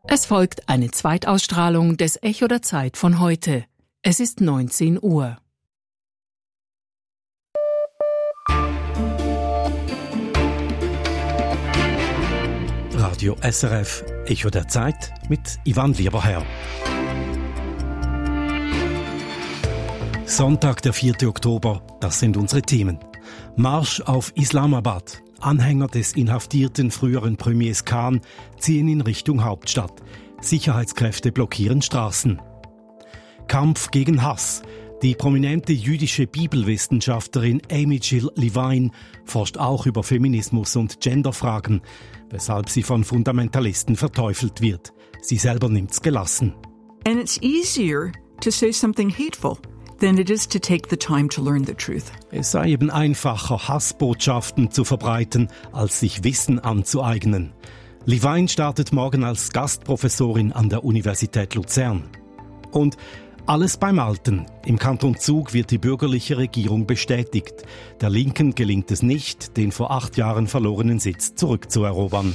Es folgt eine Zweitausstrahlung des Echo der Zeit von heute. Es ist 19 Uhr. Radio SRF, Echo der Zeit mit Ivan Lieberherr. Sonntag, der 4. Oktober, das sind unsere Themen. Marsch auf Islamabad. Anhänger des inhaftierten früheren Premiers Khan ziehen in Richtung Hauptstadt. Sicherheitskräfte blockieren Straßen. Kampf gegen Hass. Die prominente jüdische Bibelwissenschaftlerin Amy Jill Levine forscht auch über Feminismus und Genderfragen, weshalb sie von Fundamentalisten verteufelt wird. Sie selber nimmt's gelassen. And it's easier to say something hateful than it is to take the time to learn the truth. Es sei eben einfacher, Hassbotschaften zu verbreiten, als sich Wissen anzueignen. Levine startet morgen als Gastprofessorin an der Universität Luzern. Und alles beim Alten. Im Kanton Zug wird die bürgerliche Regierung bestätigt. Der Linken gelingt es nicht, den vor 8 Jahren verlorenen Sitz zurückzuerobern.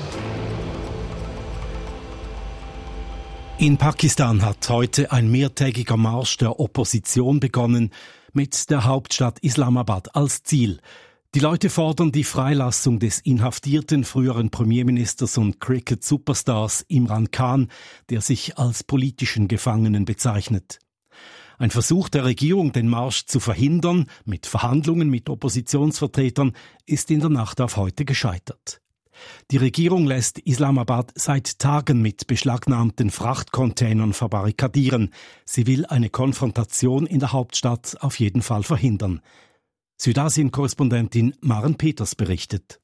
In Pakistan hat heute ein mehrtägiger Marsch der Opposition begonnen, mit der Hauptstadt Islamabad als Ziel. Die Leute fordern die Freilassung des inhaftierten früheren Premierministers und Cricket-Superstars Imran Khan, der sich als politischen Gefangenen bezeichnet. Ein Versuch der Regierung, den Marsch zu verhindern, mit Verhandlungen mit Oppositionsvertretern, ist in der Nacht auf heute gescheitert. Die Regierung lässt Islamabad seit Tagen mit beschlagnahmten Frachtcontainern verbarrikadieren. Sie will eine Konfrontation in der Hauptstadt auf jeden Fall verhindern. Südasien-Korrespondentin Maren Peters berichtet.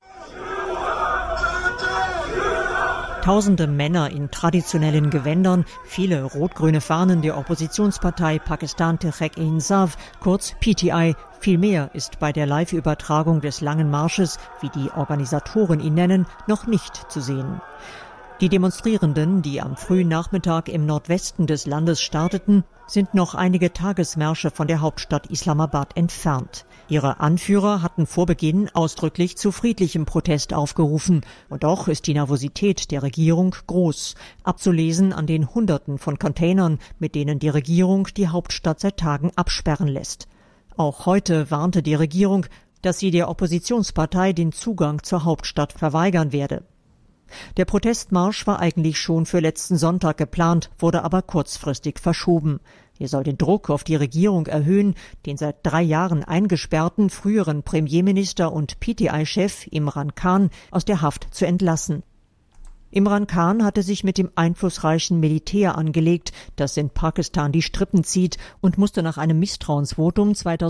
Tausende Männer in traditionellen Gewändern, viele rot-grüne Fahnen der Oppositionspartei Pakistan Tehreek-e-Insaf, kurz PTI. Viel mehr ist bei der Live-Übertragung des langen Marsches, wie die Organisatoren ihn nennen, noch nicht zu sehen. Die Demonstrierenden, die am frühen Nachmittag im Nordwesten des Landes starteten, sind noch einige Tagesmärsche von der Hauptstadt Islamabad entfernt. Ihre Anführer hatten vor Beginn ausdrücklich zu friedlichem Protest aufgerufen. Und doch ist die Nervosität der Regierung groß, abzulesen an den Hunderten von Containern, mit denen die Regierung die Hauptstadt seit Tagen absperren lässt. Auch heute warnte die Regierung, dass sie der Oppositionspartei den Zugang zur Hauptstadt verweigern werde. Der Protestmarsch war eigentlich schon für letzten Sonntag geplant, wurde aber kurzfristig verschoben. Er soll den Druck auf die Regierung erhöhen, den seit 3 Jahren eingesperrten früheren Premierminister und PTI-Chef Imran Khan aus der Haft zu entlassen. Imran Khan hatte sich mit dem einflussreichen Militär angelegt, das in Pakistan die Strippen zieht, und musste nach einem Misstrauensvotum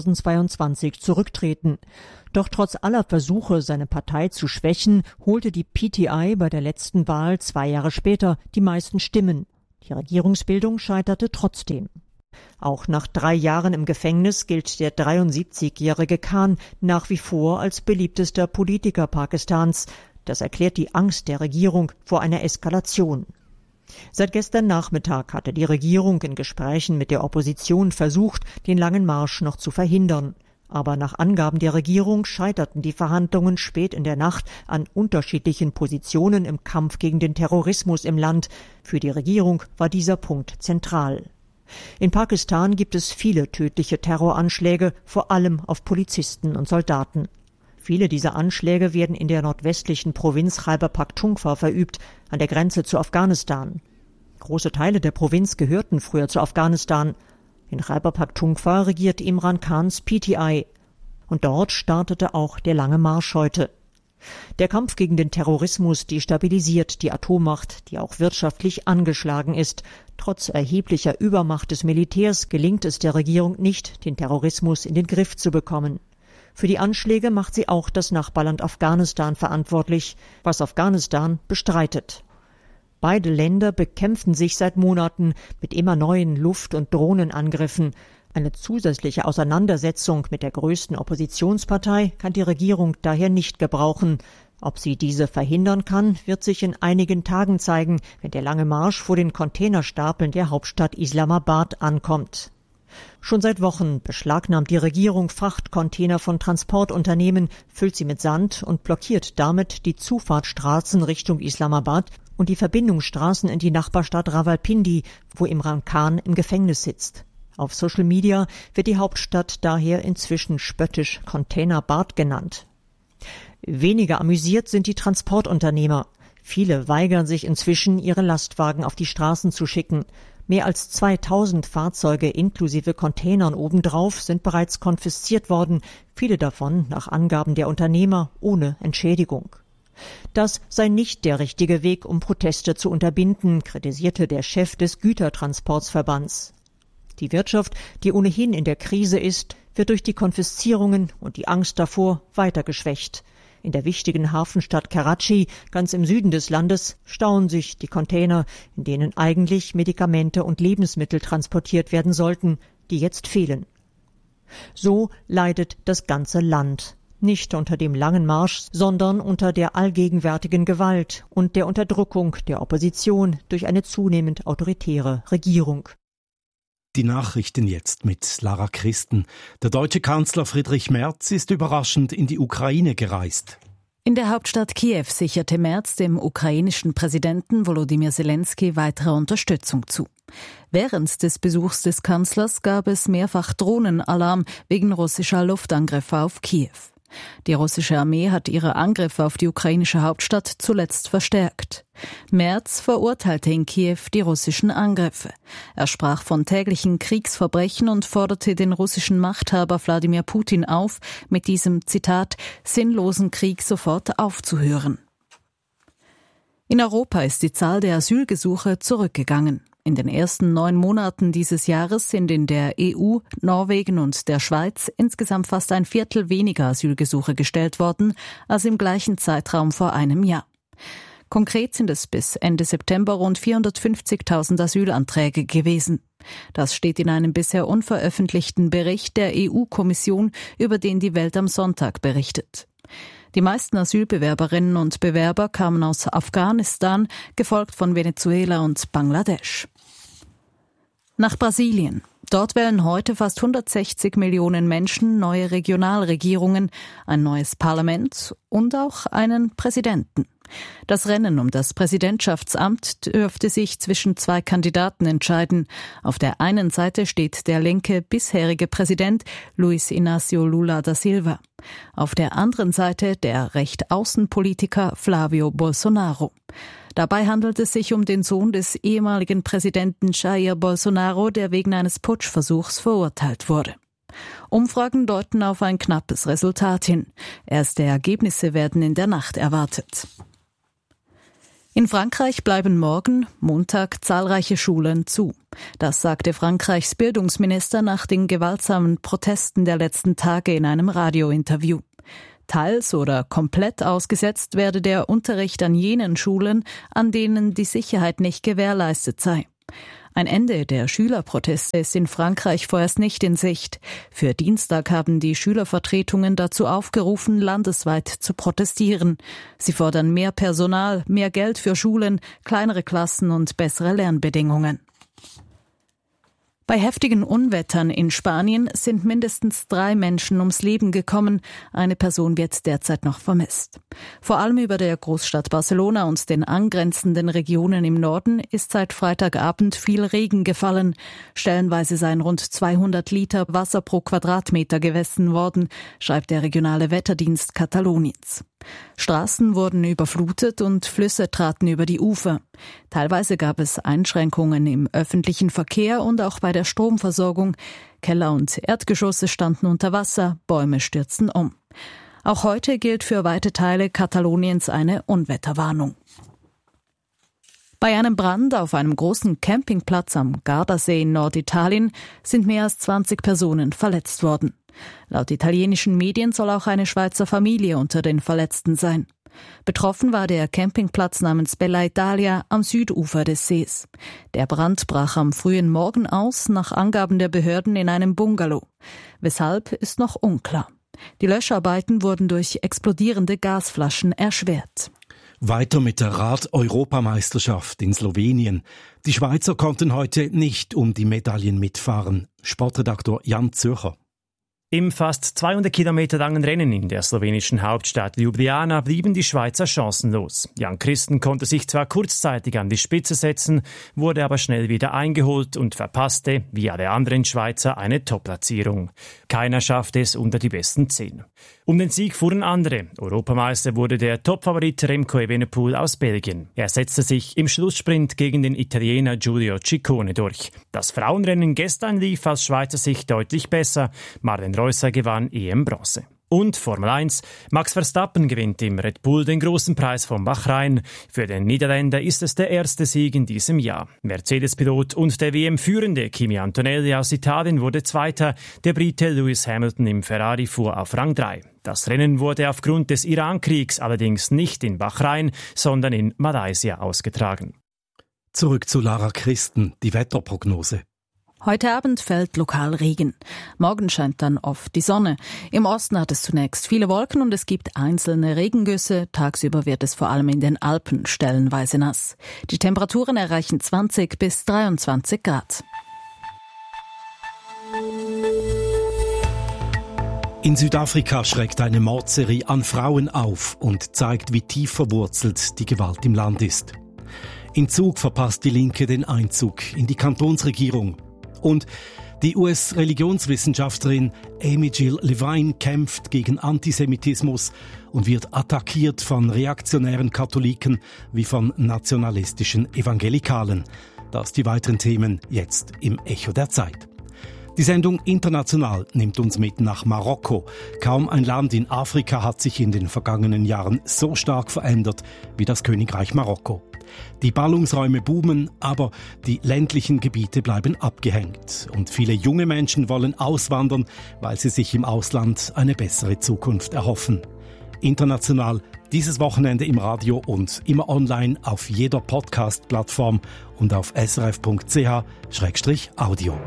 2022 zurücktreten. Doch trotz aller Versuche, seine Partei zu schwächen, holte die PTI bei der letzten Wahl 2 Jahre später die meisten Stimmen. Die Regierungsbildung scheiterte trotzdem. Auch nach 3 Jahren im Gefängnis gilt der 73-jährige Khan nach wie vor als beliebtester Politiker Pakistans. Das erklärt die Angst der Regierung vor einer Eskalation. Seit gestern Nachmittag hatte die Regierung in Gesprächen mit der Opposition versucht, den langen Marsch noch zu verhindern. Aber nach Angaben der Regierung scheiterten die Verhandlungen spät in der Nacht an unterschiedlichen Positionen im Kampf gegen den Terrorismus im Land. Für die Regierung war dieser Punkt zentral. In Pakistan gibt es viele tödliche Terroranschläge, vor allem auf Polizisten und Soldaten. Viele dieser Anschläge werden in der nordwestlichen Provinz Khyber Pakhtunkhwa verübt, an der Grenze zu Afghanistan. Große Teile der Provinz gehörten früher zu Afghanistan. In Khyber Pakhtunkhwa regiert Imran Khans PTI. Und dort startete auch der lange Marsch heute. Der Kampf gegen den Terrorismus destabilisiert die Atommacht, die auch wirtschaftlich angeschlagen ist. Trotz erheblicher Übermacht des Militärs gelingt es der Regierung nicht, den Terrorismus in den Griff zu bekommen. Für die Anschläge macht sie auch das Nachbarland Afghanistan verantwortlich, was Afghanistan bestreitet. Beide Länder bekämpfen sich seit Monaten mit immer neuen Luft- und Drohnenangriffen. Eine zusätzliche Auseinandersetzung mit der größten Oppositionspartei kann die Regierung daher nicht gebrauchen. Ob sie diese verhindern kann, wird sich in einigen Tagen zeigen, wenn der lange Marsch vor den Containerstapeln der Hauptstadt Islamabad ankommt. Schon seit Wochen beschlagnahmt die Regierung Frachtcontainer von Transportunternehmen, füllt sie mit Sand und blockiert damit die Zufahrtsstraßen Richtung Islamabad und die Verbindungsstraßen in die Nachbarstadt Rawalpindi, wo Imran Khan im Gefängnis sitzt. Auf Social Media wird die Hauptstadt daher inzwischen spöttisch Containerbad genannt. Weniger amüsiert sind die Transportunternehmer. Viele weigern sich inzwischen, ihre Lastwagen auf die Straßen zu schicken. Mehr als 2000 Fahrzeuge inklusive Containern obendrauf sind bereits konfisziert worden, viele davon nach Angaben der Unternehmer ohne Entschädigung. Das sei nicht der richtige Weg, um Proteste zu unterbinden, kritisierte der Chef des Gütertransportsverbands. Die Wirtschaft, die ohnehin in der Krise ist, wird durch die Konfiszierungen und die Angst davor weiter geschwächt. In der wichtigen Hafenstadt Karachi, ganz im Süden des Landes, stauen sich die Container, in denen eigentlich Medikamente und Lebensmittel transportiert werden sollten, die jetzt fehlen. So leidet das ganze Land. Nicht unter dem langen Marsch, sondern unter der allgegenwärtigen Gewalt und der Unterdrückung der Opposition durch eine zunehmend autoritäre Regierung. Die Nachrichten jetzt mit Lara Christen. Der deutsche Kanzler Friedrich Merz ist überraschend in die Ukraine gereist. In der Hauptstadt Kiew sicherte Merz dem ukrainischen Präsidenten Volodymyr Zelensky weitere Unterstützung zu. Während des Besuchs des Kanzlers gab es mehrfach Drohnenalarm wegen russischer Luftangriffe auf Kiew. Die russische Armee hat ihre Angriffe auf die ukrainische Hauptstadt zuletzt verstärkt. Merz verurteilte in Kiew die russischen Angriffe. Er sprach von täglichen Kriegsverbrechen und forderte den russischen Machthaber Wladimir Putin auf, mit diesem, Zitat, sinnlosen Krieg sofort aufzuhören. In Europa ist die Zahl der Asylgesuche zurückgegangen. In den ersten 9 Monaten dieses Jahres sind in der EU, Norwegen und der Schweiz insgesamt fast ein Viertel weniger Asylgesuche gestellt worden als im gleichen Zeitraum vor einem Jahr. Konkret sind es bis Ende September rund 450.000 Asylanträge gewesen. Das steht in einem bisher unveröffentlichten Bericht der EU-Kommission, über den die Welt am Sonntag berichtet. Die meisten Asylbewerberinnen und Bewerber kamen aus Afghanistan, gefolgt von Venezuela und Bangladesch. Nach Brasilien. Dort wählen heute fast 160 Millionen Menschen neue Regionalregierungen, ein neues Parlament und auch einen Präsidenten. Das Rennen um das Präsidentschaftsamt dürfte sich zwischen 2 Kandidaten entscheiden. Auf der einen Seite steht der linke bisherige Präsident Luiz Inácio Lula da Silva. Auf der anderen Seite der Recht-Außen-Politiker Flávio Bolsonaro. Dabei handelt es sich um den Sohn des ehemaligen Präsidenten Jair Bolsonaro, der wegen eines Putschversuchs verurteilt wurde. Umfragen deuten auf ein knappes Resultat hin. Erste Ergebnisse werden in der Nacht erwartet. In Frankreich bleiben morgen, Montag, zahlreiche Schulen zu. Das sagte Frankreichs Bildungsminister nach den gewaltsamen Protesten der letzten Tage in einem Radiointerview. Teils oder komplett ausgesetzt werde der Unterricht an jenen Schulen, an denen die Sicherheit nicht gewährleistet sei. Ein Ende der Schülerproteste ist in Frankreich vorerst nicht in Sicht. Für Dienstag haben die Schülervertretungen dazu aufgerufen, landesweit zu protestieren. Sie fordern mehr Personal, mehr Geld für Schulen, kleinere Klassen und bessere Lernbedingungen. Bei heftigen Unwettern in Spanien sind mindestens 3 Menschen ums Leben gekommen. Eine Person wird derzeit noch vermisst. Vor allem über der Großstadt Barcelona und den angrenzenden Regionen im Norden ist seit Freitagabend viel Regen gefallen. Stellenweise seien rund 200 Liter Wasser pro Quadratmeter gemessen worden, schreibt der regionale Wetterdienst Kataloniens. Straßen wurden überflutet und Flüsse traten über die Ufer. Teilweise gab es Einschränkungen im öffentlichen Verkehr und auch bei der Stromversorgung. Keller und Erdgeschosse standen unter Wasser, Bäume stürzten um. Auch heute gilt für weite Teile Kataloniens eine Unwetterwarnung. Bei einem Brand auf einem großen Campingplatz am Gardasee in Norditalien sind mehr als 20 Personen verletzt worden. Laut italienischen Medien soll auch eine Schweizer Familie unter den Verletzten sein. Betroffen war der Campingplatz namens Bella Italia am Südufer des Sees. Der Brand brach am frühen Morgen aus, nach Angaben der Behörden in einem Bungalow. Weshalb ist noch unklar. Die Löscharbeiten wurden durch explodierende Gasflaschen erschwert. Weiter mit der Rad-Europameisterschaft in Slowenien. Die Schweizer konnten heute nicht um die Medaillen mitfahren. Sportredaktor Jan Zürcher. Im fast 200 Kilometer langen Rennen in der slowenischen Hauptstadt Ljubljana blieben die Schweizer chancenlos. Jan Christen konnte sich zwar kurzzeitig an die Spitze setzen, wurde aber schnell wieder eingeholt und verpasste, wie alle anderen Schweizer, eine Top-Platzierung. Keiner schaffte es unter die besten 10. Um den Sieg fuhren andere. Europameister wurde der Topfavorit Remco Evenepoel aus Belgien. Er setzte sich im Schlusssprint gegen den Italiener Giulio Ciccone durch. Das Frauenrennen gestern lief aus Schweizer Sicht deutlich besser. Marlen Reusser gewann EM-Bronze. Und Formel 1. Max Verstappen gewinnt im Red Bull den großen Preis von Bahrain. Für den Niederländer ist es der erste Sieg in diesem Jahr. Mercedes-Pilot und der WM-Führende Kimi Antonelli aus Italien wurde Zweiter. Der Brite Lewis Hamilton im Ferrari fuhr auf Rang 3. Das Rennen wurde aufgrund des Iran-Kriegs allerdings nicht in Bahrain, sondern in Malaysia ausgetragen. Zurück zu Lara Christen, die Wetterprognose. Heute Abend fällt lokal Regen. Morgen scheint dann oft die Sonne. Im Osten hat es zunächst viele Wolken und es gibt einzelne Regengüsse. Tagsüber wird es vor allem in den Alpen stellenweise nass. Die Temperaturen erreichen 20 bis 23 Grad. In Südafrika schreckt eine Mordserie an Frauen auf und zeigt, wie tief verwurzelt die Gewalt im Land ist. In Zug verpasst die Linke den Einzug in die Kantonsregierung. Und die US-Religionswissenschaftlerin Amy Jill Levine kämpft gegen Antisemitismus und wird attackiert von reaktionären Katholiken wie von nationalistischen Evangelikalen. Das die weiteren Themen jetzt im Echo der Zeit. Die Sendung International nimmt uns mit nach Marokko. Kaum ein Land in Afrika hat sich in den vergangenen Jahren so stark verändert wie das Königreich Marokko. Die Ballungsräume boomen, aber die ländlichen Gebiete bleiben abgehängt. Und viele junge Menschen wollen auswandern, weil sie sich im Ausland eine bessere Zukunft erhoffen. International dieses Wochenende im Radio und immer online auf jeder Podcast-Plattform und auf srf.ch/audio.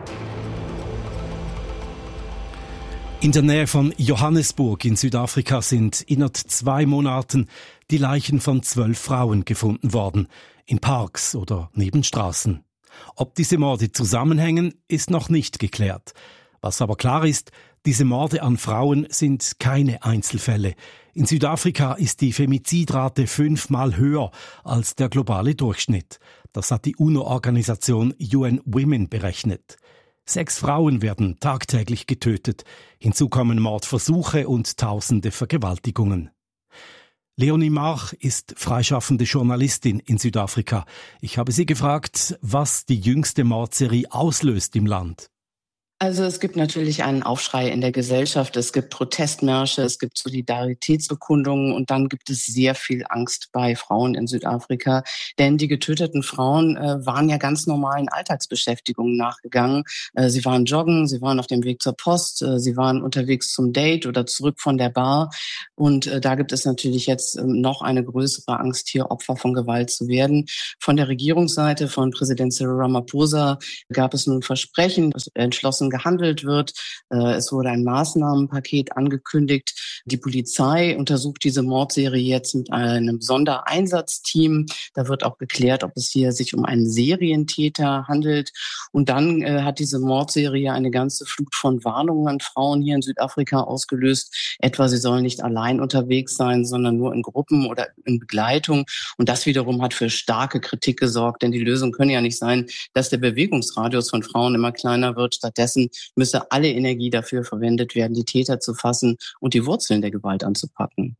In der Nähe von Johannesburg in Südafrika sind innerhalb 2 Monaten die Leichen von 12 Frauen gefunden worden, in Parks oder neben Straßen. Ob diese Morde zusammenhängen, ist noch nicht geklärt. Was aber klar ist, diese Morde an Frauen sind keine Einzelfälle. In Südafrika ist die Femizidrate 5-mal höher als der globale Durchschnitt. Das hat die UNO-Organisation UN Women berechnet. 6 Frauen werden tagtäglich getötet. Hinzu kommen Mordversuche und tausende Vergewaltigungen. Leonie March ist freischaffende Journalistin in Südafrika. Ich habe sie gefragt, was die jüngste Mordserie auslöst im Land. Also es gibt natürlich einen Aufschrei in der Gesellschaft, es gibt Protestmärsche, es gibt Solidaritätsbekundungen und dann gibt es sehr viel Angst bei Frauen in Südafrika. Denn die getöteten Frauen waren ja ganz normalen Alltagsbeschäftigungen nachgegangen. Sie waren joggen, sie waren auf dem Weg zur Post, sie waren unterwegs zum Date oder zurück von der Bar. Und da gibt es natürlich jetzt noch eine größere Angst, hier Opfer von Gewalt zu werden. Von der Regierungsseite, von Präsident Cyril Ramaphosa, gab es nun Versprechen, dass entschlossen gehandelt wird. Es wurde ein Maßnahmenpaket angekündigt. Die Polizei untersucht diese Mordserie jetzt mit einem Sondereinsatzteam. Da wird auch geklärt, ob es hier sich um einen Serientäter handelt. Und dann hat diese Mordserie eine ganze Flut von Warnungen an Frauen hier in Südafrika ausgelöst. Etwa, sie sollen nicht allein unterwegs sein, sondern nur in Gruppen oder in Begleitung. Und das wiederum hat für starke Kritik gesorgt, denn die Lösung könne ja nicht sein, dass der Bewegungsradius von Frauen immer kleiner wird. Stattdessen müsse alle Energie dafür verwendet werden, die Täter zu fassen und die Wurzeln der Gewalt anzupacken.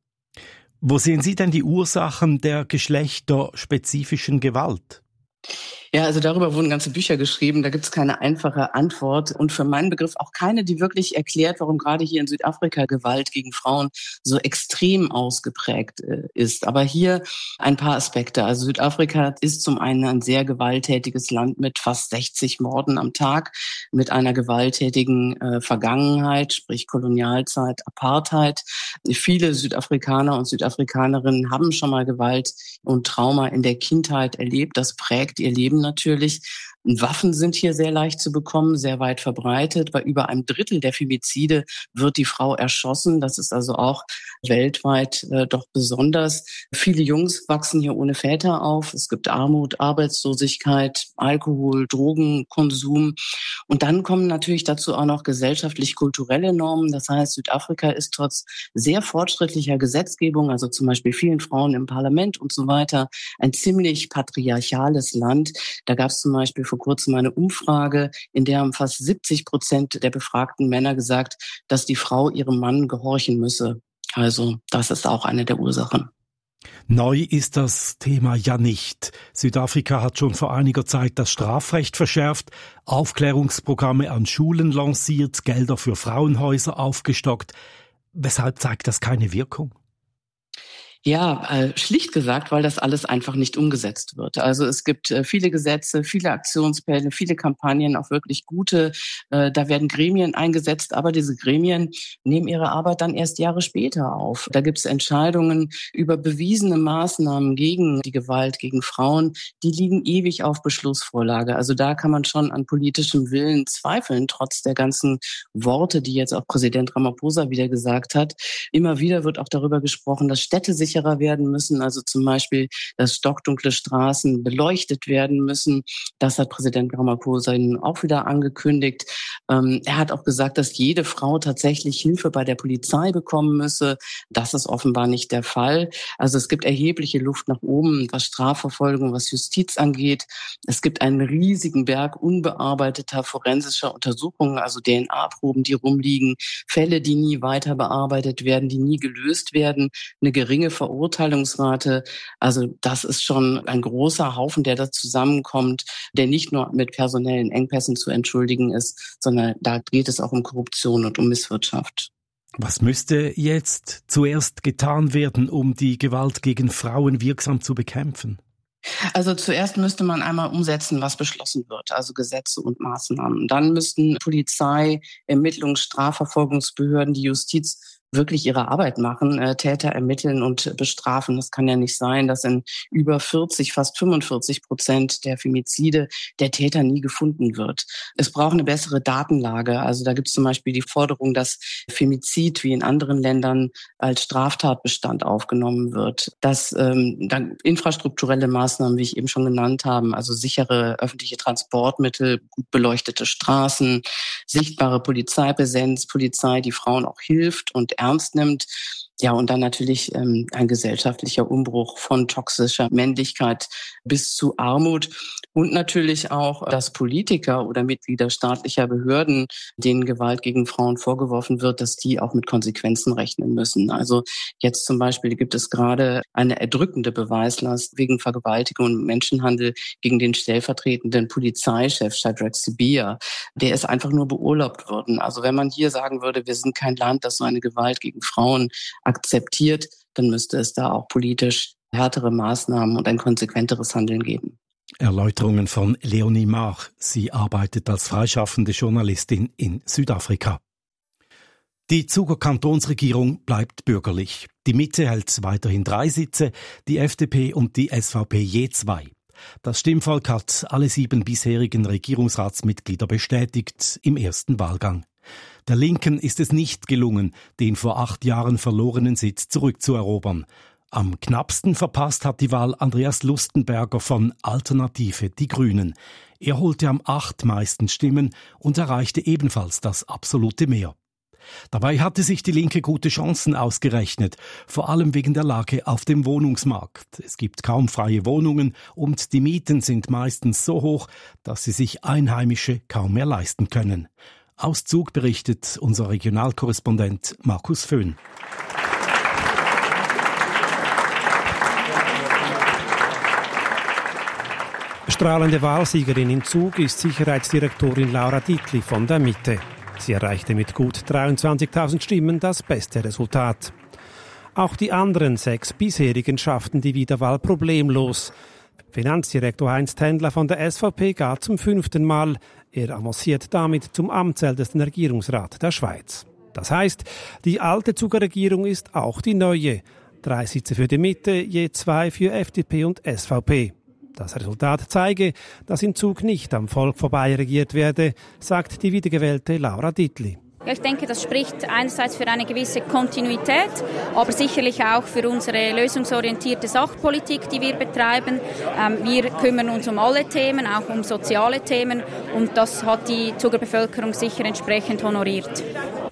Wo sehen Sie denn die Ursachen der geschlechterspezifischen Gewalt? Ja, also darüber wurden ganze Bücher geschrieben. Da gibt es keine einfache Antwort und für meinen Begriff auch keine, die wirklich erklärt, warum gerade hier in Südafrika Gewalt gegen Frauen so extrem ausgeprägt ist. Aber hier ein paar Aspekte. Also Südafrika ist zum einen ein sehr gewalttätiges Land mit fast 60 Morden am Tag, mit einer gewalttätigen Vergangenheit, sprich Kolonialzeit, Apartheid. Viele Südafrikaner und Südafrikanerinnen haben schon mal Gewalt und Trauma in der Kindheit erlebt. Das prägt ihr Leben natürlich. Waffen sind hier sehr leicht zu bekommen, sehr weit verbreitet. Bei über einem Drittel der Femizide wird die Frau erschossen. Das ist also auch weltweit doch besonders. Viele Jungs wachsen hier ohne Väter auf. Es gibt Armut, Arbeitslosigkeit, Alkohol, Drogenkonsum. Und dann kommen natürlich dazu auch noch gesellschaftlich-kulturelle Normen. Das heißt, Südafrika ist trotz sehr fortschrittlicher Gesetzgebung, also zum Beispiel vielen Frauen im Parlament und so weiter, ein ziemlich patriarchales Land. Da gab es zum Beispiel vor kurzem eine Umfrage, in der haben fast 70% der befragten Männer gesagt, dass die Frau ihrem Mann gehorchen müsse. Also das ist auch eine der Ursachen. Neu ist das Thema ja nicht. Südafrika hat schon vor einiger Zeit das Strafrecht verschärft, Aufklärungsprogramme an Schulen lanciert, Gelder für Frauenhäuser aufgestockt. Weshalb zeigt das keine Wirkung? Ja, schlicht gesagt, weil das alles einfach nicht umgesetzt wird. Also es gibt viele Gesetze, viele Aktionspläne, viele Kampagnen, auch wirklich gute. Da werden Gremien eingesetzt, aber diese Gremien nehmen ihre Arbeit dann erst Jahre später auf. Da gibt es Entscheidungen über bewiesene Maßnahmen gegen die Gewalt gegen Frauen, die liegen ewig auf Beschlussvorlage. Also da kann man schon an politischem Willen zweifeln, trotz der ganzen Worte, die jetzt auch Präsident Ramaphosa wieder gesagt hat. Immer wieder wird auch darüber gesprochen, dass Städte sicherer werden müssen, also zum Beispiel, dass stockdunkle Straßen beleuchtet werden müssen. Das hat Präsident Ramaphosa auch wieder angekündigt. Er hat auch gesagt, dass jede Frau tatsächlich Hilfe bei der Polizei bekommen müsse. Das ist offenbar nicht der Fall. Also es gibt erhebliche Luft nach oben, was Strafverfolgung, was Justiz angeht. Es gibt einen riesigen Berg unbearbeiteter forensischer Untersuchungen, also DNA-Proben, die rumliegen, Fälle, die nie weiter bearbeitet werden, die nie gelöst werden, eine geringe Verurteilungsrate. Also das ist schon ein großer Haufen, der da zusammenkommt, der nicht nur mit personellen Engpässen zu entschuldigen ist, sondern da geht es auch um Korruption und um Misswirtschaft. Was müsste jetzt zuerst getan werden, um die Gewalt gegen Frauen wirksam zu bekämpfen? Also zuerst müsste man einmal umsetzen, was beschlossen wird, also Gesetze und Maßnahmen. Dann müssten Polizei, Ermittlungs-, Strafverfolgungsbehörden, die Justiz wirklich ihre Arbeit machen, Täter ermitteln und bestrafen. Das kann ja nicht sein, dass in über 40, fast 45% der Femizide der Täter nie gefunden wird. Es braucht eine bessere Datenlage. Also da gibt es zum Beispiel die Forderung, dass Femizid wie in anderen Ländern als Straftatbestand aufgenommen wird. Dass dann infrastrukturelle Maßnahmen, wie ich eben schon genannt habe, also sichere öffentliche Transportmittel, gut beleuchtete Straßen, sichtbare Polizeipräsenz, Polizei, die Frauen auch hilft und ernst nimmt. Ja, und dann natürlich ein gesellschaftlicher Umbruch von toxischer Männlichkeit bis zu Armut und natürlich auch, dass Politiker oder Mitglieder staatlicher Behörden, denen Gewalt gegen Frauen vorgeworfen wird, dass die auch mit Konsequenzen rechnen müssen. Also jetzt zum Beispiel gibt es gerade eine erdrückende Beweislast wegen Vergewaltigung und Menschenhandel gegen den stellvertretenden Polizeichef Shadrack Sibiya. Der ist einfach nur beurlaubt worden. Also wenn man hier sagen würde, wir sind kein Land, das so eine Gewalt gegen Frauen akzeptiert, dann müsste es da auch politisch härtere Maßnahmen und ein konsequenteres Handeln geben. Erläuterungen von Leonie Mach. Sie arbeitet als freischaffende Journalistin in Südafrika. Die Zuger Kantonsregierung bleibt bürgerlich. Die Mitte hält weiterhin 3 Sitze, die FDP und die SVP je 2. Das Stimmvolk hat alle 7 bisherigen Regierungsratsmitglieder bestätigt im ersten Wahlgang. Der Linken ist es nicht gelungen, den vor 8 Jahren verlorenen Sitz zurückzuerobern. Am knappsten verpasst hat die Wahl Andreas Lustenberger von Alternative Die Grünen. Er holte am 8 meisten Stimmen und erreichte ebenfalls das absolute Mehr. Dabei hatte sich die Linke gute Chancen ausgerechnet, vor allem wegen der Lage auf dem Wohnungsmarkt. Es gibt kaum freie Wohnungen und die Mieten sind meistens so hoch, dass sie sich Einheimische kaum mehr leisten können. Aus Zug berichtet unser Regionalkorrespondent Markus Föhn. Strahlende Wahlsiegerin in Zug ist Sicherheitsdirektorin Laura Dietli von der Mitte. Sie erreichte mit gut 23.000 Stimmen das beste Resultat. Auch die anderen 6 bisherigen schafften die Wiederwahl problemlos. Finanzdirektor Heinz Tändler von der SVP gar zum 5. Mal. Er avanciert damit zum amtsältesten Regierungsrat der Schweiz. Das heißt, die alte Zuger Regierung ist auch die neue. 3 Sitze für die Mitte, je 2 für FDP und SVP. Das Resultat zeige, dass in Zug nicht am Volk vorbei regiert werde, sagt die wiedergewählte Laura Dietli. Ja, ich denke, das spricht einerseits für eine gewisse Kontinuität, aber sicherlich auch für unsere lösungsorientierte Sachpolitik, die wir betreiben. Wir kümmern uns um alle Themen, auch um soziale Themen, und das hat die Zuger Bevölkerung sicher entsprechend honoriert.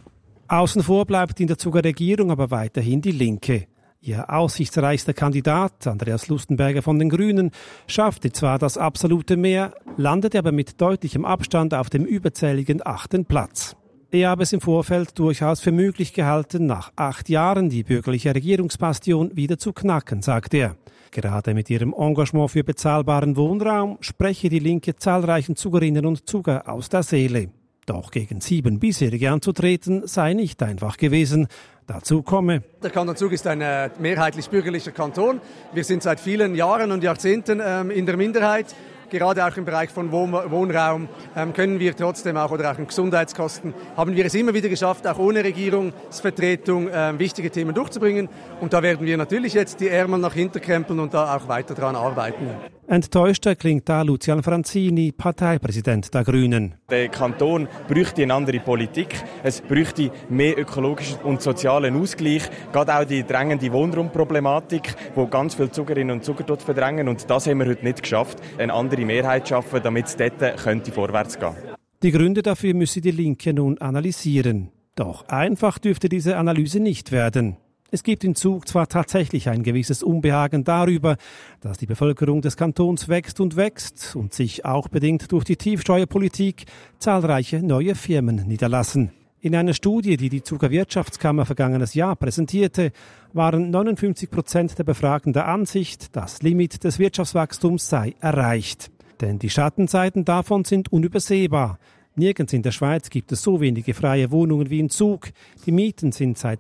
Außen vor bleibt in der Zuger Regierung aber weiterhin die Linke. Ihr aussichtsreichster Kandidat, Andreas Lustenberger von den Grünen, schaffte zwar das absolute Mehr, landete aber mit deutlichem Abstand auf dem überzähligen 8. Platz. Er habe es im Vorfeld durchaus für möglich gehalten, nach 8 Jahren die bürgerliche Regierungsbastion wieder zu knacken, sagt er. Gerade mit ihrem Engagement für bezahlbaren Wohnraum spreche die Linke zahlreichen Zugerinnen und Zuger aus der Seele. Doch gegen 7 bisherige anzutreten sei nicht einfach gewesen. Dazu komme: Der Kanton Zug ist ein mehrheitlich bürgerlicher Kanton. Wir sind seit vielen Jahren und Jahrzehnten in der Minderheit. Gerade auch im Bereich von Wohnraum können wir trotzdem auch, oder auch in Gesundheitskosten, haben wir es immer wieder geschafft, auch ohne Regierungsvertretung wichtige Themen durchzubringen. Und da werden wir natürlich jetzt die Ärmel nach hinten krempeln und da auch weiter dran arbeiten. Enttäuschter klingt da Lucian Franzini, Parteipräsident der Grünen. Der Kanton bräuchte eine andere Politik. Es bräuchte mehr ökologischen und sozialen Ausgleich. Gerade auch die drängende Wohnraumproblematik, wo ganz viele Zugerinnen und Zuger dort verdrängen. Und das haben wir heute nicht geschafft, eine andere Mehrheit schaffen, damit es dort könnte vorwärts gehen. Die Gründe dafür müsse die Linke nun analysieren. Doch einfach dürfte diese Analyse nicht werden. Es gibt in Zug zwar tatsächlich ein gewisses Unbehagen darüber, dass die Bevölkerung des Kantons wächst und sich auch bedingt durch die Tiefsteuerpolitik zahlreiche neue Firmen niederlassen. In einer Studie, die die Zuger Wirtschaftskammer vergangenes Jahr präsentierte, waren 59% der Befragten der Ansicht, das Limit des Wirtschaftswachstums sei erreicht. Denn die Schattenseiten davon sind unübersehbar. Nirgends in der Schweiz gibt es so wenige freie Wohnungen wie in Zug. Die Mieten sind seit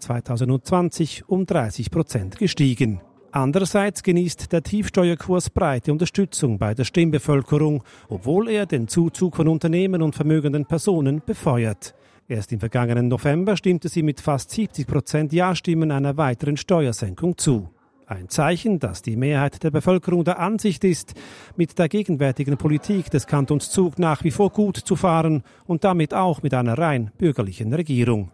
2020 um 30% gestiegen. Andererseits genießt der Tiefsteuerkurs breite Unterstützung bei der Stimmbevölkerung, obwohl er den Zuzug von Unternehmen und vermögenden Personen befeuert. Erst im vergangenen November stimmte sie mit fast 70% Ja-Stimmen einer weiteren Steuersenkung zu. Ein Zeichen, dass die Mehrheit der Bevölkerung der Ansicht ist, mit der gegenwärtigen Politik des Kantons Zug nach wie vor gut zu fahren und damit auch mit einer rein bürgerlichen Regierung.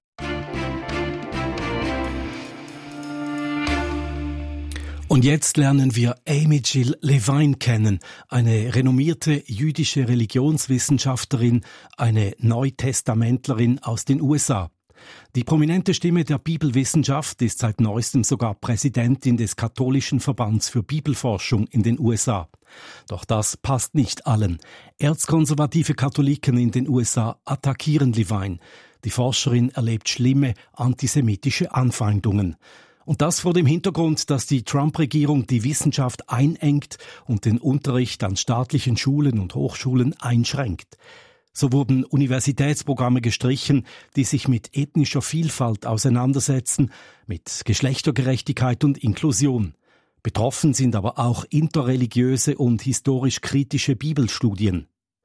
Und jetzt lernen wir Amy Jill Levine kennen, eine renommierte jüdische Religionswissenschaftlerin, eine Neutestamentlerin aus den USA. Die prominente Stimme der Bibelwissenschaft ist seit neuestem sogar Präsidentin des Katholischen Verbands für Bibelforschung in den USA. Doch das passt nicht allen. Erzkonservative Katholiken in den USA attackieren Levine. Die Forscherin erlebt schlimme antisemitische Anfeindungen. Und das vor dem Hintergrund, dass die Trump-Regierung die Wissenschaft einengt und den Unterricht an staatlichen Schulen und Hochschulen einschränkt. So wurden Universitätsprogramme gestrichen, die sich mit ethnischer Vielfalt auseinandersetzen, mit Geschlechtergerechtigkeit und Inklusion. Betroffen sind aber auch interreligiöse und historisch kritische Bibelstudien.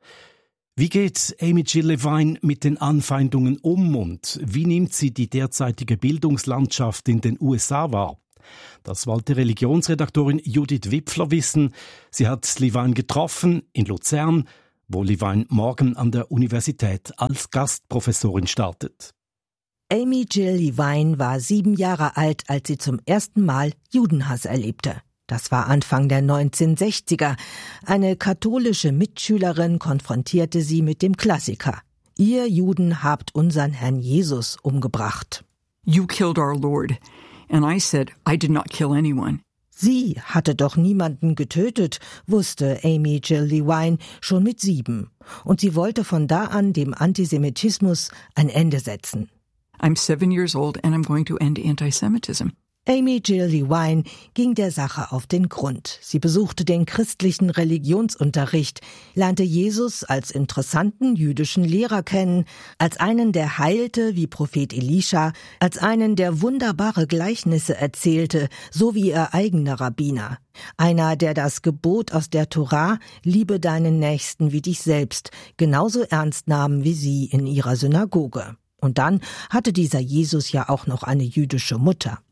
Wie geht Amy Jill Levine mit den Anfeindungen um und wie nimmt sie die derzeitige Bildungslandschaft in den USA wahr? Das wollte Religionsredaktorin Judith Wipfler wissen. Sie hat Levine getroffen in Luzern, wo Levine morgen an der Universität als Gastprofessorin startet. Amy Jill Levine war 7 Jahre alt, als sie zum ersten Mal Judenhass erlebte. Das war Anfang der 1960er. Eine katholische Mitschülerin konfrontierte sie mit dem Klassiker: Ihr Juden habt unseren Herrn Jesus umgebracht. You killed our Lord. And I said, I did not kill anyone. Sie hatte doch niemanden getötet, wusste Amy Jill Levine schon mit 7. Und sie wollte von da an dem Antisemitismus ein Ende setzen. I'm 7 years old and I'm going to end anti-Semitism. Amy Jill Levine ging der Sache auf den Grund. Sie besuchte den christlichen Religionsunterricht, lernte Jesus als interessanten jüdischen Lehrer kennen, als einen, der heilte wie Prophet Elisha, als einen, der wunderbare Gleichnisse erzählte, so wie ihr eigener Rabbiner. Einer, der das Gebot aus der Tora, liebe deinen Nächsten wie dich selbst, genauso ernst nahm wie sie in ihrer Synagoge. Und dann hatte dieser Jesus ja auch noch eine jüdische Mutter.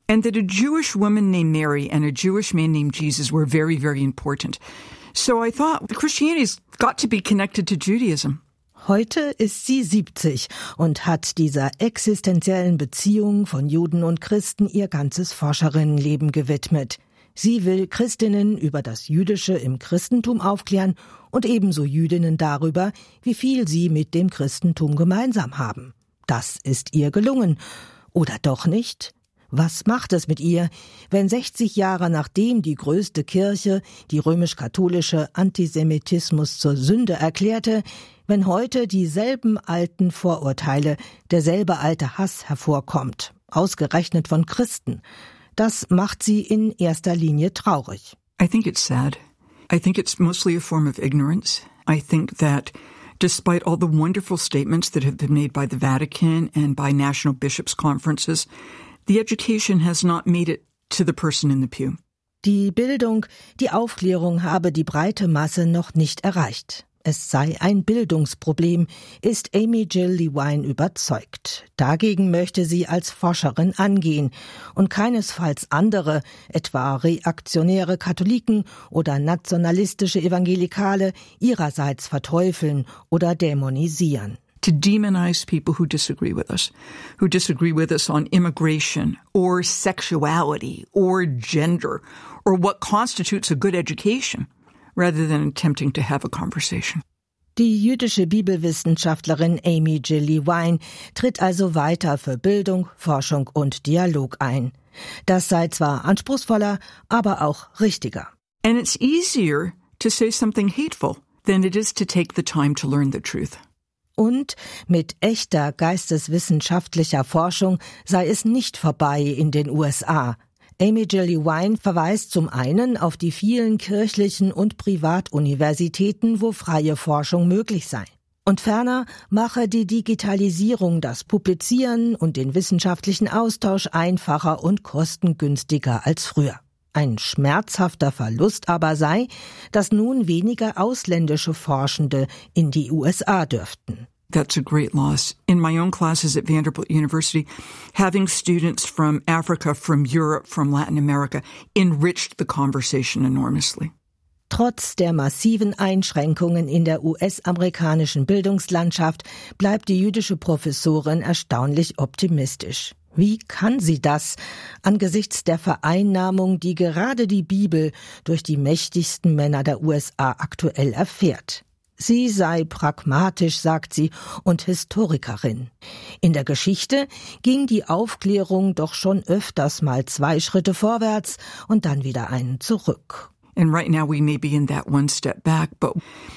and that a Jewish woman named Mary and a Jewish man named Jesus were very, very important. So I thought Christianity's got to be connected to Judaism. Heute ist sie 70 und hat dieser existenziellen Beziehung von Juden und Christen ihr ganzes Forscherinnenleben gewidmet. Sie will Christinnen über das Jüdische im Christentum aufklären und ebenso Jüdinnen darüber, wie viel sie mit dem Christentum gemeinsam haben. Das ist ihr gelungen. Oder doch nicht? Was macht es mit ihr, wenn 60 Jahre nachdem die größte Kirche, die römisch-katholische, Antisemitismus zur Sünde erklärte, wenn heute dieselben alten Vorurteile, derselbe alte Hass hervorkommt, ausgerechnet von Christen? Das macht sie in erster Linie traurig. I think it's sad. I think it's mostly a form of ignorance. I think that despite all the wonderful statements that have been made by the Vatican and by national bishops' conferences, the education has not made it to the person in the pew. Die Bildung, die Aufklärung habe die breite Masse noch nicht erreicht. Es sei ein Bildungsproblem, ist Amy Jill Levine überzeugt. Dagegen möchte sie als Forscherin angehen und keinesfalls andere, etwa reaktionäre Katholiken oder nationalistische Evangelikale, ihrerseits verteufeln oder dämonisieren. To demonize people who disagree with us on immigration or sexuality or gender or what constitutes a good education, rather than attempting to have a conversation. Die jüdische Bibelwissenschaftlerin Amy Jill Levine tritt also weiter für Bildung, Forschung und Dialog ein. Das sei zwar anspruchsvoller, aber auch richtiger. And it's easier to say something hateful than it is to take the time to learn the truth. Und mit echter geisteswissenschaftlicher Forschung sei es nicht vorbei in den USA. Amy Jill Levine verweist zum einen auf die vielen kirchlichen und Privatuniversitäten, wo freie Forschung möglich sei. Und ferner mache die Digitalisierung das Publizieren und den wissenschaftlichen Austausch einfacher und kostengünstiger als früher. Ein schmerzhafter Verlust aber sei, dass nun weniger ausländische Forschende in die USA dürften. That's a great loss. In my own classes at Vanderbilt University, having students from Africa, from Europe, from Latin America enriched the conversation enormously. Trotz der massiven Einschränkungen in der US-amerikanischen Bildungslandschaft bleibt die jüdische Professorin erstaunlich optimistisch. Wie kann sie das angesichts der Vereinnahmung, die gerade die Bibel durch die mächtigsten Männer der USA aktuell erfährt? Sie sei pragmatisch, sagt sie, und Historikerin. In der Geschichte ging die Aufklärung doch schon öfters mal 2 Schritte vorwärts und dann wieder einen zurück. And right now we may be in that one step back, but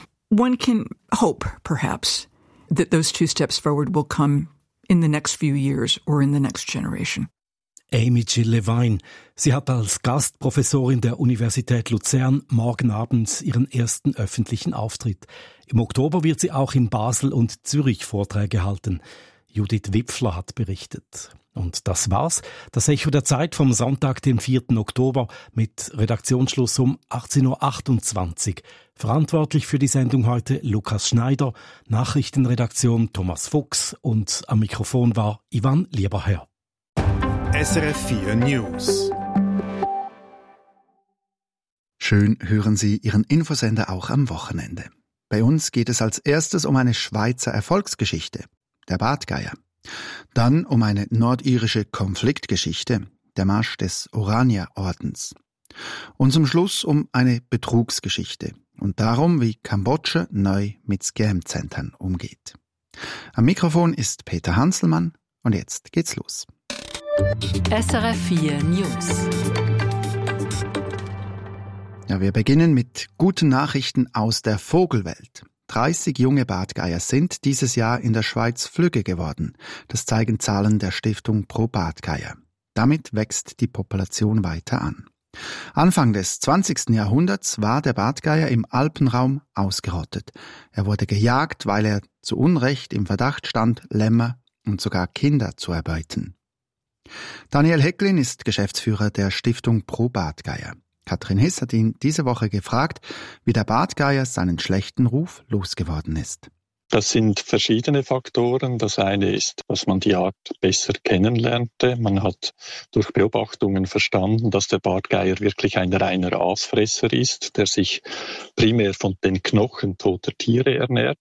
one can hope, perhaps, that those 2 steps forward will come in the next few years or in the next generation. Amy Jill Levine. Sie hat als Gastprofessorin der Universität Luzern morgen Abend ihren ersten öffentlichen Auftritt. Im Oktober wird sie auch in Basel und Zürich Vorträge halten. Judith Wipfler hat berichtet. Und das war's. Das Echo der Zeit vom Sonntag, dem 4. Oktober mit Redaktionsschluss um 18.28 Uhr. Verantwortlich für die Sendung heute Lukas Schneider, Nachrichtenredaktion Thomas Fuchs und am Mikrofon war Ivan Lieberherr. SRF 4 News. Schön hören Sie Ihren Infosender auch am Wochenende. Bei uns geht es als erstes um eine Schweizer Erfolgsgeschichte, der Bartgeier. Dann um eine nordirische Konfliktgeschichte, der Marsch des Orania-Ordens. Und zum Schluss um eine Betrugsgeschichte und darum, wie Kambodscha neu mit Scam-Centern umgeht. Am Mikrofon ist Peter Hanselmann und jetzt geht's los. SRF 4 News. Ja, wir beginnen mit guten Nachrichten aus der Vogelwelt. 30 junge Bartgeier sind dieses Jahr in der Schweiz flügge geworden. Das zeigen Zahlen der Stiftung Pro Bartgeier. Damit wächst die Population weiter an. Anfang des 20. Jahrhunderts war der Bartgeier im Alpenraum ausgerottet. Er wurde gejagt, weil er zu Unrecht im Verdacht stand, Lämmer und sogar Kinder zu erbeuten. Daniel Hecklin ist Geschäftsführer der Stiftung Pro Bartgeier. Katrin Hiss hat ihn diese Woche gefragt, wie der Bartgeier seinen schlechten Ruf losgeworden ist. Das sind verschiedene Faktoren. Das eine ist, dass man die Art besser kennenlernte. Man hat durch Beobachtungen verstanden, dass der Bartgeier wirklich ein reiner Aasfresser ist, der sich primär von den Knochen toter Tiere ernährt.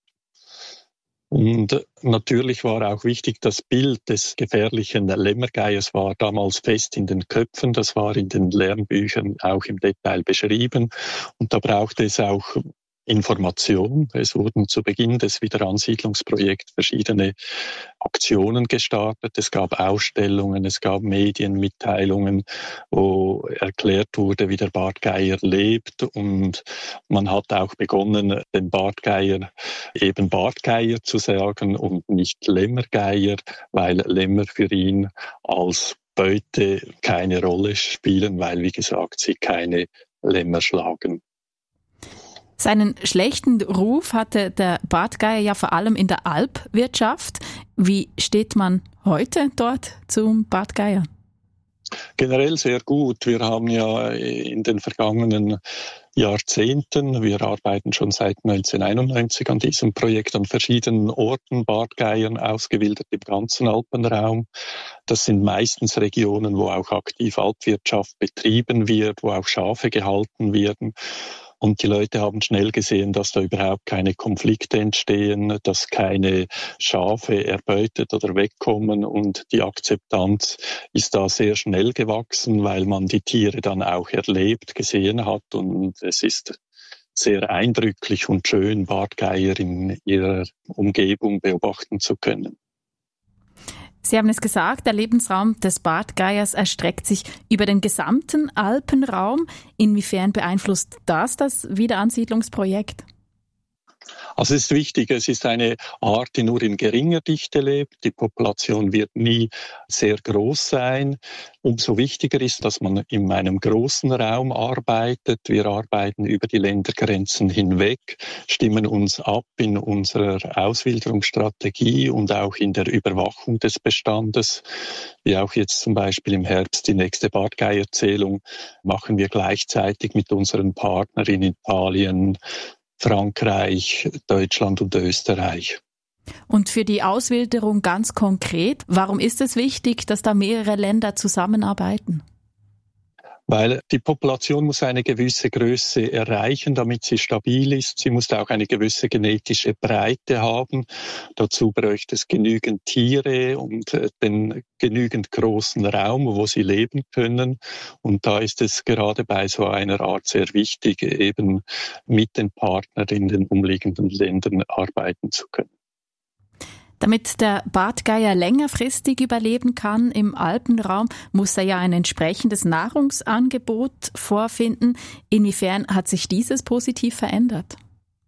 Und natürlich war auch wichtig, das Bild des gefährlichen Lämmergeiers war damals fest in den Köpfen. Das war in den Lernbüchern auch im Detail beschrieben. Und da brauchte es auch Information. Es wurden zu Beginn des Wiederansiedlungsprojekts verschiedene Aktionen gestartet. Es gab Ausstellungen, es gab Medienmitteilungen, wo erklärt wurde, wie der Bartgeier lebt. Und man hat auch begonnen, den Bartgeier eben Bartgeier zu sagen und nicht Lämmergeier, weil Lämmer für ihn als Beute keine Rolle spielen, weil, wie gesagt, sie keine Lämmer schlagen. Seinen schlechten Ruf hatte der Bartgeier ja vor allem in der Alpwirtschaft. Wie steht man heute dort zum Bartgeier? Generell sehr gut. Wir haben ja in den vergangenen Jahrzehnten, wir arbeiten schon seit 1991 an diesem Projekt, an verschiedenen Orten Bartgeiern ausgewildert im ganzen Alpenraum. Das sind meistens Regionen, wo auch aktiv Alpwirtschaft betrieben wird, wo auch Schafe gehalten werden. Und die Leute haben schnell gesehen, dass da überhaupt keine Konflikte entstehen, dass keine Schafe erbeutet oder wegkommen. Und die Akzeptanz ist da sehr schnell gewachsen, weil man die Tiere dann auch erlebt, gesehen hat. Und es ist sehr eindrücklich und schön, Bartgeier in ihrer Umgebung beobachten zu können. Sie haben es gesagt, der Lebensraum des Bartgeiers erstreckt sich über den gesamten Alpenraum. Inwiefern beeinflusst das Wiederansiedlungsprojekt? Also es ist wichtig, es ist eine Art, die nur in geringer Dichte lebt. Die Population wird nie sehr groß sein. Umso wichtiger ist, dass man in einem großen Raum arbeitet. Wir arbeiten über die Ländergrenzen hinweg, stimmen uns ab in unserer Auswilderungsstrategie und auch in der Überwachung des Bestandes. Wie auch jetzt zum Beispiel im Herbst die nächste Bartgeierzählung machen wir gleichzeitig mit unseren Partnern in Italien, Frankreich, Deutschland und Österreich. Und für die Auswilderung ganz konkret, warum ist es wichtig, dass da mehrere Länder zusammenarbeiten? Weil die Population muss eine gewisse Größe erreichen, damit sie stabil ist. Sie muss auch eine gewisse genetische Breite haben. Dazu bräuchte es genügend Tiere und den genügend großen Raum, wo sie leben können. Und da ist es gerade bei so einer Art sehr wichtig, eben mit den Partnern in den umliegenden Ländern arbeiten zu können. Damit der Bartgeier längerfristig überleben kann im Alpenraum, muss er ja ein entsprechendes Nahrungsangebot vorfinden. Inwiefern hat sich dieses positiv verändert?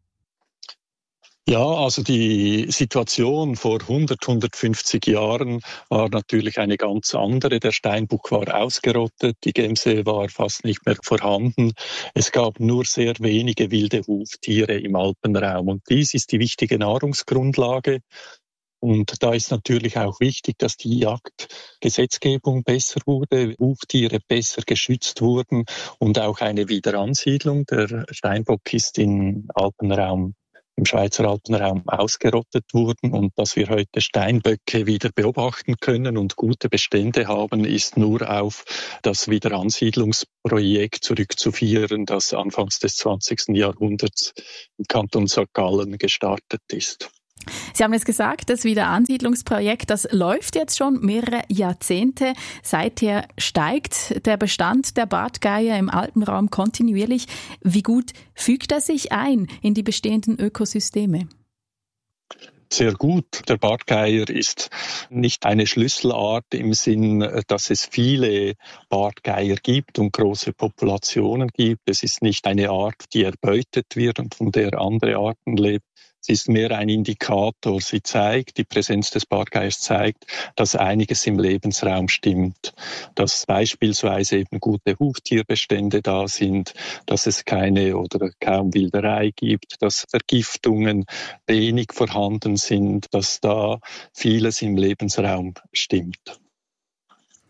Ja, also die Situation vor 150 Jahren war natürlich eine ganz andere. Der Steinbuck war ausgerottet, die Gemse war fast nicht mehr vorhanden. Es gab nur sehr wenige wilde Huftiere im Alpenraum und dies ist die wichtige Nahrungsgrundlage. Und da ist natürlich auch wichtig, dass die Jagdgesetzgebung besser wurde, Huftiere besser geschützt wurden und auch eine Wiederansiedlung. Der Steinbock ist im Schweizer Alpenraum ausgerottet worden und dass wir heute Steinböcke wieder beobachten können und gute Bestände haben, ist nur auf das Wiederansiedlungsprojekt zurückzuführen, das anfangs des 20. Jahrhunderts im Kanton St. Gallen gestartet ist. Sie haben es gesagt, das Wiederansiedlungsprojekt, das läuft jetzt schon mehrere Jahrzehnte. Seither steigt der Bestand der Bartgeier im Alpenraum kontinuierlich. Wie gut fügt er sich ein in die bestehenden Ökosysteme? Sehr gut. Der Bartgeier ist nicht eine Schlüsselart im Sinn, dass es viele Bartgeier gibt und große Populationen gibt. Es ist nicht eine Art, die erbeutet wird und von der andere Arten leben. Sie ist mehr ein Indikator. Die Präsenz des Bartgeiers zeigt, dass einiges im Lebensraum stimmt. Dass beispielsweise eben gute Huftierbestände da sind, dass es keine oder kaum Wilderei gibt, dass Vergiftungen wenig vorhanden sind, dass da vieles im Lebensraum stimmt.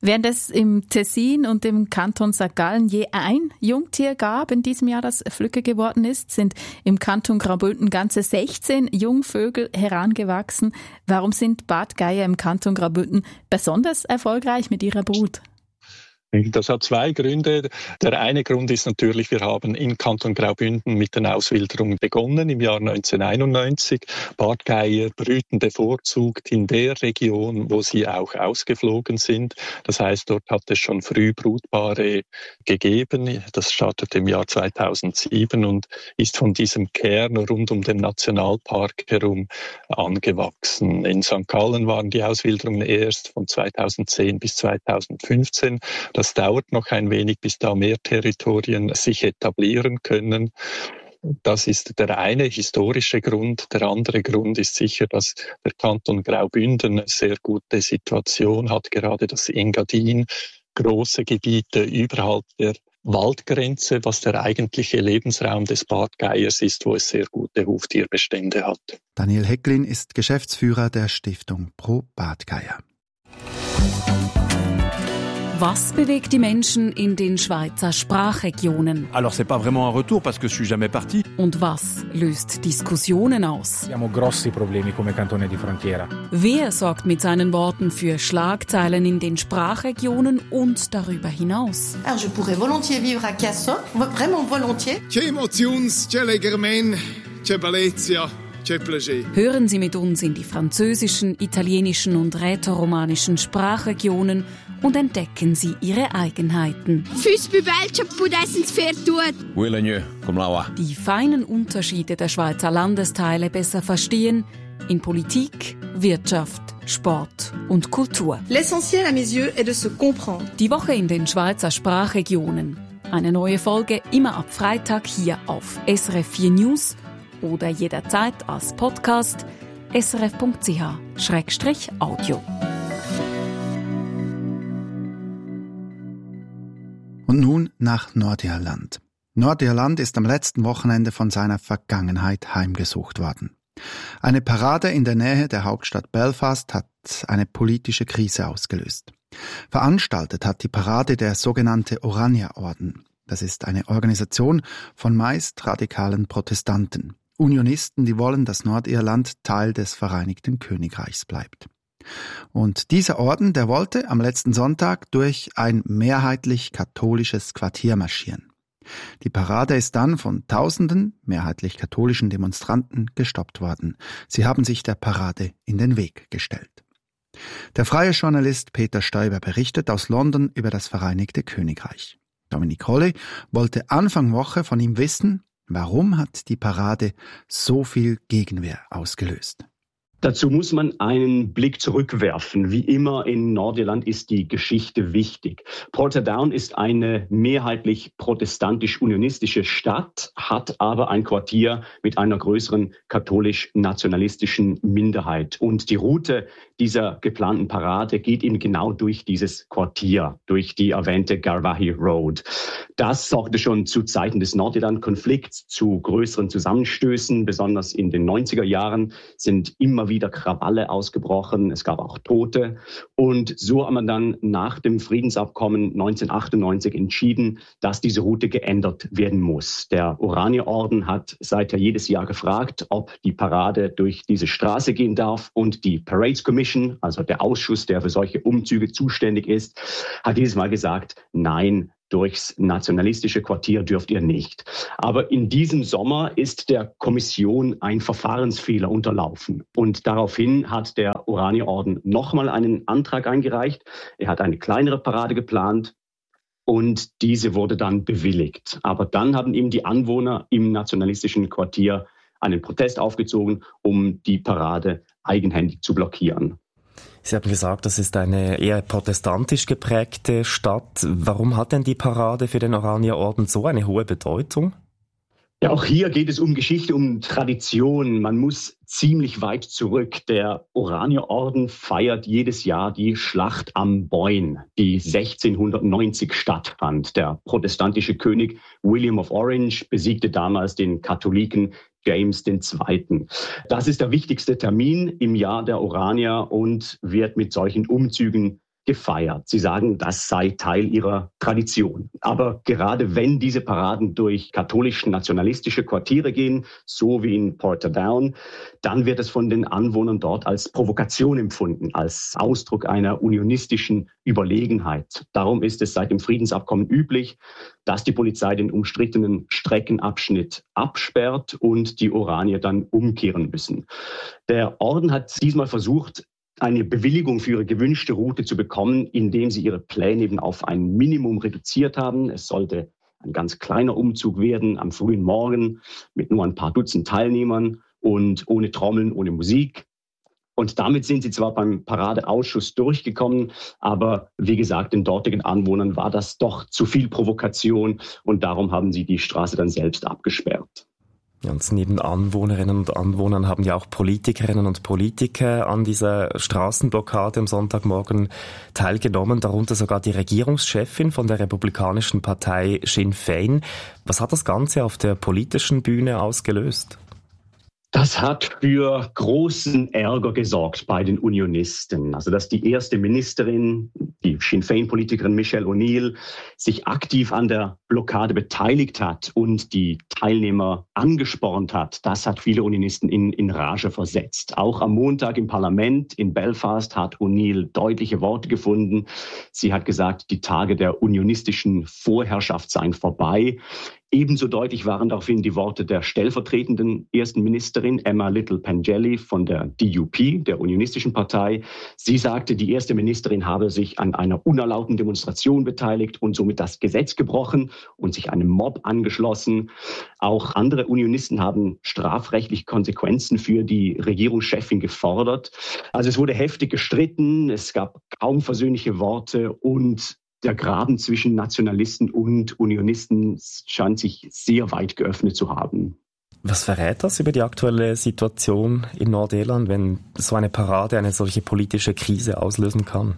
Während es im Tessin und im Kanton St. Gallen je ein Jungtier gab in diesem Jahr, das Flügge geworden ist, sind im Kanton Graubünden ganze 16 Jungvögel herangewachsen. Warum sind Bartgeier im Kanton Graubünden besonders erfolgreich mit ihrer Brut? Das hat zwei Gründe. Der eine Grund ist natürlich, wir haben in Kanton Graubünden mit den Auswilderungen begonnen im Jahr 1991. Bartgeier brüten bevorzugt in der Region, wo sie auch ausgeflogen sind. Das heißt, dort hat es schon früh Brutpaare gegeben. Das startete im Jahr 2007 und ist von diesem Kern rund um den Nationalpark herum angewachsen. In St. Gallen waren die Auswilderungen erst von 2010 bis 2015. Das dauert noch ein wenig, bis da mehr Territorien sich etablieren können. Das ist der eine historische Grund. Der andere Grund ist sicher, dass der Kanton Graubünden eine sehr gute Situation hat, gerade das Engadin, große Gebiete überhalb der Waldgrenze, was der eigentliche Lebensraum des Bartgeiers ist, wo es sehr gute Huftierbestände hat. Daniel Hecklin ist Geschäftsführer der Stiftung Pro Bartgeier. Was bewegt die Menschen in den Schweizer Sprachregionen? Alors c'est pas vraiment un retour parce que je suis jamais parti. Und was löst Diskussionen aus? Abbiamo grossi problemi come cantone di frontiera. Wer sorgt mit seinen Worten für Schlagzeilen in den Sprachregionen und darüber hinaus? Alors je pourrais volontiers vivre à Casson, vraiment volontiers. C'è emotions, c'è legermen, c'è bellezia. Hören Sie mit uns in die französischen, italienischen und rätoromanischen Sprachregionen und entdecken Sie ihre Eigenheiten. Die feinen Unterschiede der Schweizer Landesteile besser verstehen in Politik, Wirtschaft, Sport und Kultur. L'essentiel à mes yeux est de se comprendre. Die Woche in den Schweizer Sprachregionen. Eine neue Folge immer ab Freitag hier auf SRF 4 News oder jederzeit als Podcast srf.ch/audio. Und nun nach Nordirland. Nordirland ist am letzten Wochenende von seiner Vergangenheit heimgesucht worden. Eine Parade in der Nähe der Hauptstadt Belfast hat eine politische Krise ausgelöst. Veranstaltet hat die Parade der sogenannte Orania-Orden. Das ist eine Organisation von meist radikalen Protestanten. Unionisten, die wollen, dass Nordirland Teil des Vereinigten Königreichs bleibt. Und dieser Orden, der wollte am letzten Sonntag durch ein mehrheitlich katholisches Quartier marschieren. Die Parade ist dann von Tausenden mehrheitlich katholischen Demonstranten gestoppt worden. Sie haben sich der Parade in den Weg gestellt. Der freie Journalist Peter Stoiber berichtet aus London über das Vereinigte Königreich. Dominic Holley wollte Anfang Woche von ihm wissen, warum hat die Parade so viel Gegenwehr ausgelöst? Dazu muss man einen Blick zurückwerfen. Wie immer in Nordirland ist die Geschichte wichtig. Portadown ist eine mehrheitlich protestantisch-unionistische Stadt, hat aber ein Quartier mit einer größeren katholisch-nationalistischen Minderheit. Und die Route dieser geplanten Parade geht eben genau durch dieses Quartier, durch die erwähnte Garvaghey Road. Das sorgte schon zu Zeiten des Nordirland-Konflikts zu größeren Zusammenstößen. Besonders in den 90er Jahren sind immer wieder Krawalle ausgebrochen. Es gab auch Tote. Und so hat man dann nach dem Friedensabkommen 1998 entschieden, dass diese Route geändert werden muss. Der Orania-Orden hat seither jedes Jahr gefragt, ob die Parade durch diese Straße gehen darf. Und die Parades Commission, also der Ausschuss, der für solche Umzüge zuständig ist, hat dieses Mal gesagt, nein, durchs nationalistische Quartier dürft ihr nicht. Aber in diesem Sommer ist der Kommission ein Verfahrensfehler unterlaufen. Und daraufhin hat der Orania-Orden nochmal einen Antrag eingereicht. Er hat eine kleinere Parade geplant und diese wurde dann bewilligt. Aber dann haben ihm die Anwohner im nationalistischen Quartier einen Protest aufgezogen, um die Parade eigenhändig zu blockieren. Sie haben gesagt, das ist eine eher protestantisch geprägte Stadt. Warum hat denn die Parade für den Orania-Orden so eine hohe Bedeutung? Ja, auch hier geht es um Geschichte, um Tradition. Man muss ziemlich weit zurück. Der Orania-Orden feiert jedes Jahr die Schlacht am Boyne, die 1690 stattfand. Der protestantische König William of Orange besiegte damals den Katholiken James II. Das ist der wichtigste Termin im Jahr der Oranier und wird mit solchen Umzügen gefeiert. Sie sagen, das sei Teil ihrer Tradition. Aber gerade wenn diese Paraden durch katholisch-nationalistische Quartiere gehen, so wie in Portadown, dann wird es von den Anwohnern dort als Provokation empfunden, als Ausdruck einer unionistischen Überlegenheit. Darum ist es seit dem Friedensabkommen üblich, dass die Polizei den umstrittenen Streckenabschnitt absperrt und die Oranier dann umkehren müssen. Der Orden hat diesmal versucht, eine Bewilligung für ihre gewünschte Route zu bekommen, indem sie ihre Pläne eben auf ein Minimum reduziert haben. Es sollte ein ganz kleiner Umzug werden am frühen Morgen mit nur ein paar Dutzend Teilnehmern und ohne Trommeln, ohne Musik. Und damit sind sie zwar beim Paradeausschuss durchgekommen, aber wie gesagt, den dortigen Anwohnern war das doch zu viel Provokation und darum haben sie die Straße dann selbst abgesperrt. Und neben Anwohnerinnen und Anwohnern haben ja auch Politikerinnen und Politiker an dieser Straßenblockade am Sonntagmorgen teilgenommen, darunter sogar die Regierungschefin von der republikanischen Partei Sinn Féin. Was hat das Ganze auf der politischen Bühne ausgelöst? Das hat für großen Ärger gesorgt bei den Unionisten. Also dass die erste Ministerin, die Sinn Féin-Politikerin Michelle O'Neill, sich aktiv an der Blockade beteiligt hat und die Teilnehmer angespornt hat, das hat viele Unionisten in Rage versetzt. Auch am Montag im Parlament in Belfast hat O'Neill deutliche Worte gefunden. Sie hat gesagt, die Tage der unionistischen Vorherrschaft seien vorbei. Ebenso deutlich waren daraufhin die Worte der stellvertretenden ersten Ministerin Emma Little-Pengelly von der DUP, der Unionistischen Partei. Sie sagte, die erste Ministerin habe sich an einer unerlaubten Demonstration beteiligt und somit das Gesetz gebrochen und sich einem Mob angeschlossen. Auch andere Unionisten haben strafrechtliche Konsequenzen für die Regierungschefin gefordert. Also es wurde heftig gestritten, es gab kaum versöhnliche Worte und der Graben zwischen Nationalisten und Unionisten scheint sich sehr weit geöffnet zu haben. Was verrät das über die aktuelle Situation in Nordirland, wenn so eine Parade eine solche politische Krise auslösen kann?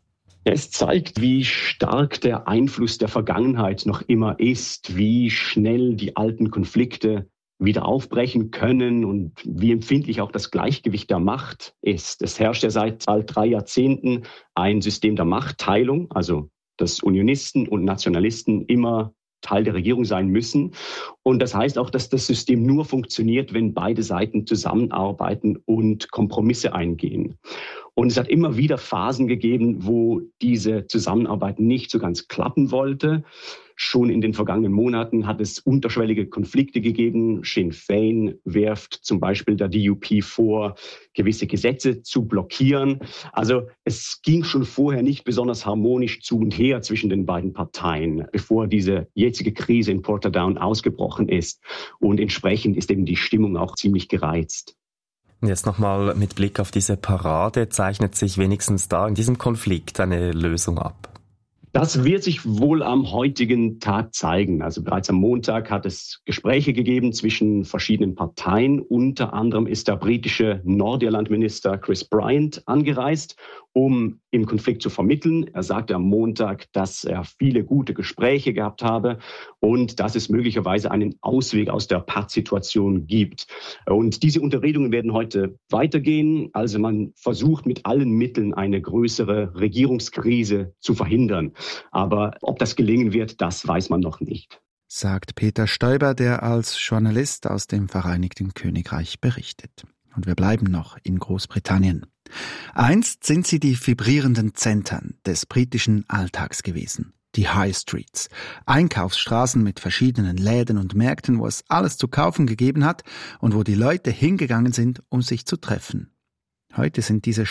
Es zeigt, wie stark der Einfluss der Vergangenheit noch immer ist, wie schnell die alten Konflikte wieder aufbrechen können und wie empfindlich auch das Gleichgewicht der Macht ist. Es herrscht ja seit bald 3 Jahrzehnten ein System der Machtteilung, also dass Unionisten und Nationalisten immer Teil der Regierung sein müssen. Und das heißt auch, dass das System nur funktioniert, wenn beide Seiten zusammenarbeiten und Kompromisse eingehen. Und es hat immer wieder Phasen gegeben, wo diese Zusammenarbeit nicht so ganz klappen wollte. Schon in den vergangenen Monaten hat es unterschwellige Konflikte gegeben. Sinn Féin wirft zum Beispiel der DUP vor, gewisse Gesetze zu blockieren. Also es ging schon vorher nicht besonders harmonisch zu und her zwischen den beiden Parteien, bevor diese jetzige Krise in Portadown ausgebrochen ist. Und entsprechend ist eben die Stimmung auch ziemlich gereizt. Jetzt nochmal mit Blick auf diese Parade, zeichnet sich wenigstens da in diesem Konflikt eine Lösung ab? Das wird sich wohl am heutigen Tag zeigen. Also bereits am Montag hat es Gespräche gegeben zwischen verschiedenen Parteien. Unter anderem ist der britische Nordirland-Minister Chris Bryant angereist, um im Konflikt zu vermitteln. Er sagte am Montag, dass er viele gute Gespräche gehabt habe und dass es möglicherweise einen Ausweg aus der Pattsituation gibt. Und diese Unterredungen werden heute weitergehen. Also man versucht mit allen Mitteln eine größere Regierungskrise zu verhindern. Aber ob das gelingen wird, das weiß man noch nicht. Sagt Peter Stoiber, der als Journalist aus dem Vereinigten Königreich berichtet. Und wir bleiben noch in Großbritannien. Einst sind sie die vibrierenden Zentren des britischen Alltags gewesen. Die High Streets. Einkaufsstraßen mit verschiedenen Läden und Märkten, wo es alles zu kaufen gegeben hat und wo die Leute hingegangen sind, um sich zu treffen. Heute sind diese